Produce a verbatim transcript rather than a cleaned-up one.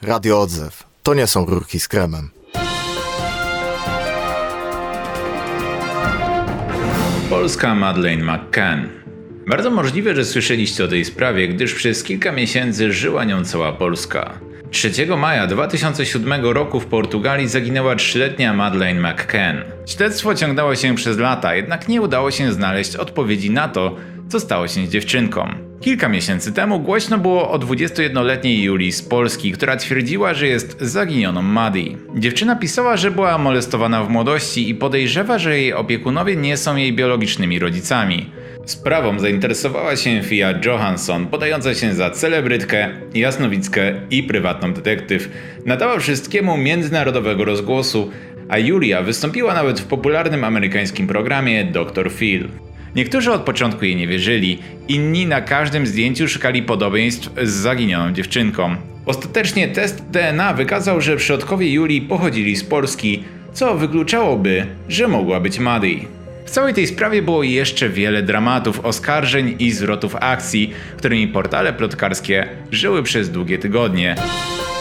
Radio Odzew. To nie są rurki z kremem. Polska Madeleine McCann. Bardzo możliwe, że słyszeliście o tej sprawie, gdyż przez kilka miesięcy żyła nią cała Polska. trzeciego maja dwa tysiące siódmego roku w Portugalii zaginęła trzyletnia Madeleine McCann. Śledztwo ciągnęło się przez lata, jednak nie udało się znaleźć odpowiedzi na to, co stało się z dziewczynką. Kilka miesięcy temu głośno było o dwudziestojednoletniej Julii z Polski, która twierdziła, że jest zaginioną Maddie. Dziewczyna pisała, że była molestowana w młodości i podejrzewa, że jej opiekunowie nie są jej biologicznymi rodzicami. Sprawą zainteresowała się Fia Johansson, podająca się za celebrytkę, jasnowickę i prywatną detektyw. Nadała wszystkiemu międzynarodowego rozgłosu, a Julia wystąpiła nawet w popularnym amerykańskim programie doktor Phil. Niektórzy od początku jej nie wierzyli, inni na każdym zdjęciu szukali podobieństw z zaginioną dziewczynką. Ostatecznie test D N A wykazał, że przodkowie Julii pochodzili z Polski, co wykluczałoby, że mogła być Maddie. W całej tej sprawie było jeszcze wiele dramatów, oskarżeń i zwrotów akcji, którymi portale plotkarskie żyły przez długie tygodnie.